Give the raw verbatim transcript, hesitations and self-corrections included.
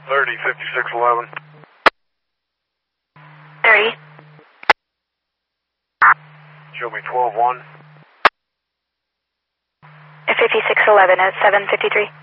thirty, fifty-six eleven. thirty. Show me twelve one. fifty-six eleven at seven fifty-three.